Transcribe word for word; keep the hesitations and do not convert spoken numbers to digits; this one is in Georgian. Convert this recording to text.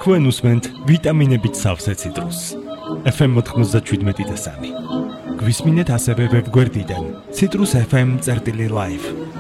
თქვენ უსმენთ ვიტამინებით სავსე ციტრუსს. ეფ ემ ოთხმოცდაშვიდმეტი და სამი. გვისმინეთ ასევე ვებგვერდიდან citrus f m წერტილი live.